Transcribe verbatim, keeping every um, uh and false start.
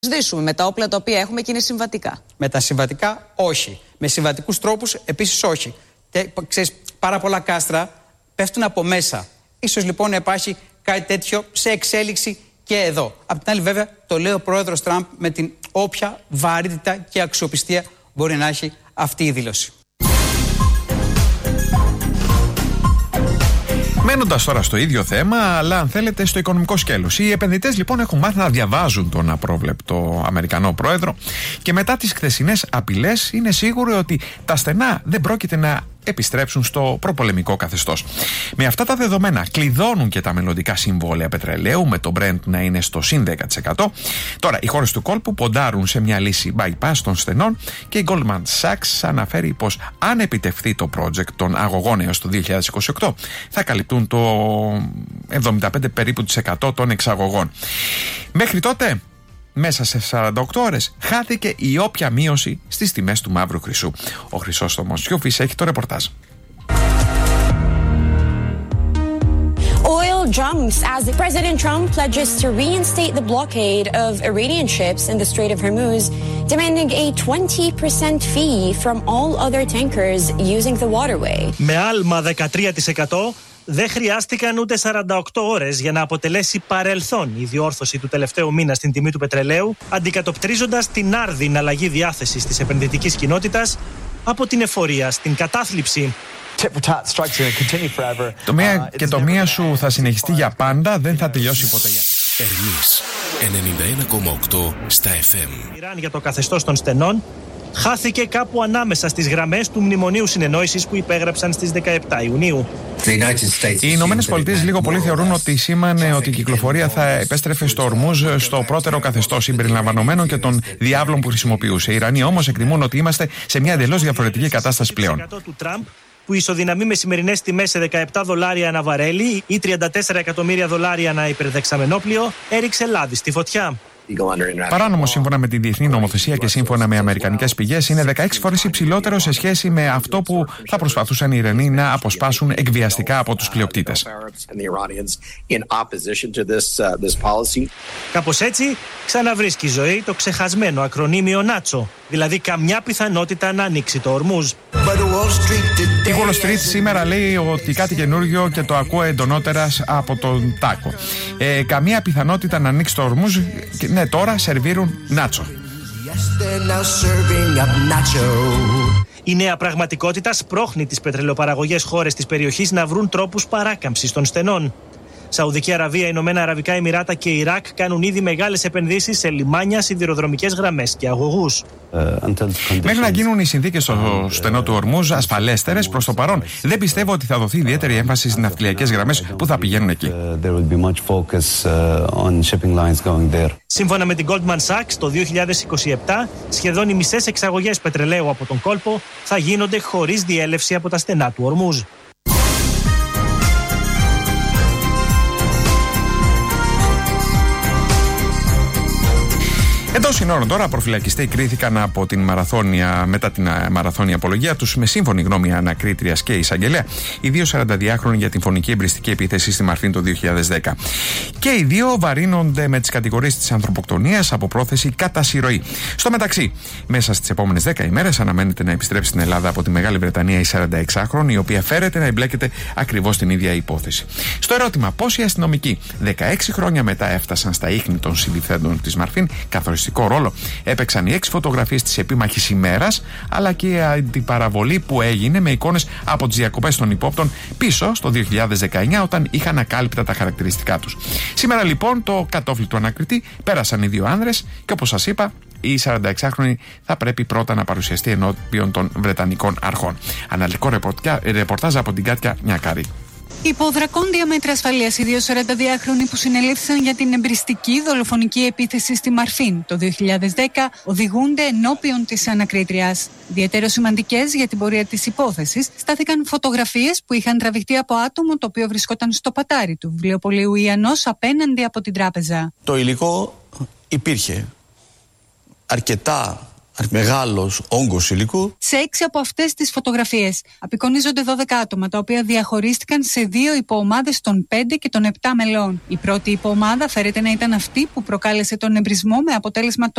Σβήσουμε με τα όπλα τα οποία έχουμε και είναι συμβατικά. Με τα συμβατικά όχι. Με συμβατικούς τρόπους επίσης όχι. Και ξέρεις, πάρα πολλά κάστρα πέφτουν από μέσα. Ίσως λοιπόν να υπάρχει κάτι τέτοιο σε εξέλιξη και εδώ. Απ' την άλλη βέβαια το λέει ο πρόεδρος Τραμπ με την όποια βαρύτητα και αξιοπιστία μπορεί να έχει αυτή η δήλωση. Μένοντας τώρα στο ίδιο θέμα, αλλά αν θέλετε στο οικονομικό σκέλος. Οι επενδυτές λοιπόν έχουν μάθει να διαβάζουν τον απρόβλεπτο Αμερικανό πρόεδρο και μετά τις χθεσινές απειλές είναι σίγουρο ότι τα στενά δεν πρόκειται να επιστρέψουν στο προπολεμικό καθεστώς. Με αυτά τα δεδομένα κλειδώνουν και τα μελλοντικά συμβόλαια πετρελαίου, με το Brent να είναι στο συν δέκα τοις εκατό. Τώρα οι χώρες του κόλπου ποντάρουν σε μια λύση bypass των στενών και η Goldman Sachs αναφέρει πως αν επιτευχθεί το project των αγωγών έως το δύο χιλιάδες είκοσι οκτώ θα καλυπτούν το εβδομήντα πέντε περίπου τοις εκατό των εξαγωγών. Μέχρι τότε, μέσα σε σαράντα οκτώ ώρες χάθηκε η όποια μείωση στις τιμές του μαύρου χρυσού. Ο Χρυσόστομος Σιούφης έχει το ρεπορτάζ. Oil jumps as President Trump pledges to reinstate the blockade of Iranian ships in the Strait of Hormuz, demanding a twenty percent fee from all other tankers using the waterway. Με άλμα δεκατρία τοις εκατό δεν χρειάστηκαν ούτε σαράντα οκτώ ώρες για να αποτελέσει παρελθόν η διόρθωση του τελευταίου μήνα στην τιμή του πετρελαίου, αντικατοπτρίζοντας την άρδιν αλλαγή διάθεσης της επενδυτικής κοινότητας από την εφορία στην κατάθλιψη. Το μία και το μία σου θα συνεχιστεί για πάντα, δεν θα τελειώσει ποτέ. Ερμής ενενήντα ένα κόμμα οκτώ στα εφ εμ. Ιράν για το καθεστώς των στενών χάθηκε κάπου ανάμεσα στις γραμμές του Μνημονίου Συνεννόησης που υπέγραψαν στις δεκαεπτά Ιουνίου. Οι Ηνωμένες Πολιτείες λίγο πολύ θεωρούν ότι σήμανε ότι η κυκλοφορία θα επέστρεφε στο Ορμούζ στο πρώτερο καθεστώς συμπεριλαμβανομένων και των διάβλων που χρησιμοποιούσε. Οι Ιρανοί όμως εκτιμούν ότι είμαστε σε μια εντελώς διαφορετική κατάσταση πλέον. Του Τραμπ, που ισοδυναμεί με σημερινές τιμές σε δεκαεπτά δολάρια ανά βαρέλι ή τριάντα τέσσερα εκατομμύρια δολάρια ανά υπερδεξαμενόπλιο, έριξε λάδι στη φωτιά. Παράνομο σύμφωνα με τη διεθνή νομοθεσία και σύμφωνα με αμερικανικές πηγές είναι δεκαέξι φορές υψηλότερο σε σχέση με αυτό που θα προσπαθούσαν οι Ιρανοί να αποσπάσουν εκβιαστικά από τους πλειοκτήτες. Κάπως έτσι ξαναβρίσκει ζωή το ξεχασμένο ακρονίμιο νάτσο, δηλαδή καμιά πιθανότητα να ανοίξει το Ορμούζ. Η Wall Street σήμερα λέει ότι κάτι καινούργιο και το ακούω εντονότερα από τον Τάκο. Ε, καμία πιθανότητα να ανοίξει το Ορμούζ. Ναι, τώρα σερβίρουν νάτσο. Η νέα πραγματικότητα σπρώχνει τις πετρελαιοπαραγωγές χώρες της περιοχής να βρουν τρόπους παράκαμψης των στενών. Σαουδική Αραβία, Ηνωμένα Αραβικά Εμιράτα και Ιράκ κάνουν ήδη μεγάλες επενδύσεις σε λιμάνια, σιδηροδρομικές γραμμές και αγωγούς. Μέχρι να γίνουν οι συνθήκες στο στενό του Ορμούζ ασφαλέστερες, προς το παρόν δεν πιστεύω ότι θα δοθεί ιδιαίτερη έμφαση στις ναυτιλιακές γραμμές που θα πηγαίνουν εκεί. Σύμφωνα με την Goldman Sachs, το δύο χιλιάδες είκοσι επτά σχεδόν οι μισές εξαγωγές πετρελαίου από τον κόλπο θα γίνονται χωρίς διέλευση από τα στενά του Ορμούζ. Εντός συνόρων τώρα, προφυλακιστές κρίθηκαν από την μαραθώνια, μετά την μαραθώνια απολογία τους με σύμφωνη γνώμη ανακρίτριας και εισαγγελέα, οι δύο σαρανταδυάχρονοι για την φωνική εμπριστική επίθεση στη Μαρφίν το δύο χιλιάδες δέκα. Και οι δύο βαρύνονται με τις κατηγορίες της ανθρωποκτονίας από πρόθεση κατά συρροή. Στο μεταξύ, μέσα στις επόμενες δέκα ημέρες αναμένεται να επιστρέψει στην Ελλάδα από τη Μεγάλη Βρετανία η σαρανταεξάχρονη, η οποία φέρεται να εμπλέκεται ακριβώς στην ίδια υπόθεση. Στο ερώτημα πώς οι αστυνομικοί δεκαέξι χρόνια μετά έφτασαν στα ίχνη των συλληφθέντων της Μαρφίν, καθοριστικό ρόλο έπαιξαν οι έξι φωτογραφίες της επίμαχης ημέρας, αλλά και η αντιπαραβολή που έγινε με εικόνες από τις διακοπές των υπόπτων πίσω στο δύο χιλιάδες δεκαεννιά, όταν είχαν ακάλυπτα τα χαρακτηριστικά τους. Σήμερα λοιπόν το κατόφλι του ανακριτή πέρασαν οι δύο άνδρες και όπως σας είπα, η σαρανταεξάχρονη θα πρέπει πρώτα να παρουσιαστεί ενώπιον των Βρετανικών αρχών. Αναλυτικό ρεπορτάζ από την Κάτια Νιακάρη. Υπό δρακόντια μέτρα ασφαλείας, οι δύο σαρανταδυάχρονοι που συνελήφθησαν για την εμπριστική δολοφονική επίθεση στη Μαρφίν το δύο χιλιάδες δέκα οδηγούνται ενώπιον της ανακρίτριας. Ιδιαίτερα σημαντικές για την πορεία της υπόθεσης στάθηκαν φωτογραφίες που είχαν τραβηχτεί από άτομο το οποίο βρισκόταν στο πατάρι του βιβλιοπωλείου Ιαννός απέναντι από την τράπεζα. Το υλικό υπήρχε αρκετά μεγάλος όγκος υλικού. Σε έξι από αυτές τις φωτογραφίες απεικονίζονται δώδεκα άτομα, τα οποία διαχωρίστηκαν σε δύο υποομάδες των πέντε και των επτά μελών. Η πρώτη υποομάδα φέρεται να ήταν αυτή που προκάλεσε τον εμπρισμό, με αποτέλεσμα